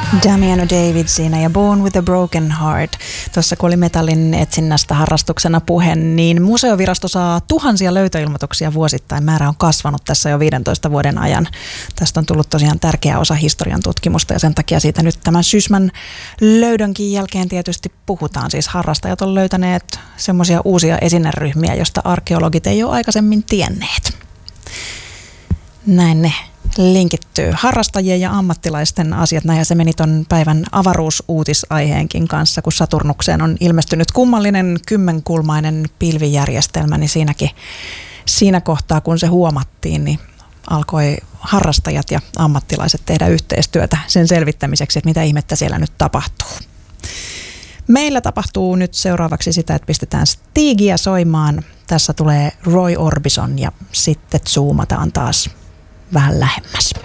Damiano David siinä ja Born with a Broken Heart. Tuossa kun oli metallin etsinnästä harrastuksena puhe, niin museovirasto saa tuhansia löytöilmoituksia vuosittain. Määrä on kasvanut tässä jo 15 vuoden ajan. Tästä on tullut tosiaan tärkeä osa historian tutkimusta ja sen takia siitä nyt tämän Sysmän löydönkin jälkeen tietysti puhutaan. Siis harrastajat on löytäneet semmoisia uusia esineryhmiä, joista arkeologit ei ole aikaisemmin tienneet. Näin ne linkittyy. Harrastajien ja ammattilaisten asiat, näin ja se meni ton päivän avaruusuutisaiheenkin kanssa, kun Saturnukseen on ilmestynyt kummallinen kymmenkulmainen pilvijärjestelmä, niin siinä kohtaa, kun se huomattiin, niin alkoi harrastajat ja ammattilaiset tehdä yhteistyötä sen selvittämiseksi, että mitä ihmettä siellä nyt tapahtuu. Meillä tapahtuu nyt seuraavaksi sitä, että pistetään Stigia soimaan. Tässä tulee Roy Orbison ja sitten zoomataan taas vähän lähemmäs.